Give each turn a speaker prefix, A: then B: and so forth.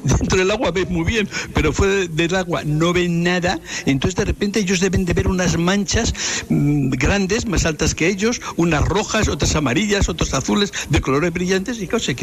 A: dentro del agua ven muy bien, pero fuera del agua no ven nada. Entonces de repente ellos deben de ver unas manchas grandes, más altas que ellos, unas rojas, otras amarillas, otras azules, de colores brillantes, y claro, se